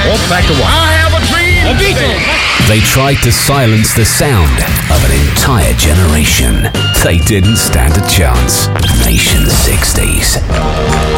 Oh, back to what? I have a dream. The Beatles. They tried to silence the sound of an entire generation. They didn't stand a chance. Nation 60s.